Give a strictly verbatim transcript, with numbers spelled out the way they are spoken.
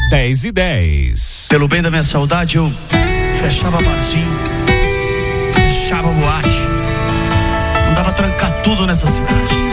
dez e dez. Pelo bem da minha saudade, eu fechava barzinho, fechava boate, mandava trancar tudo nessa cidade.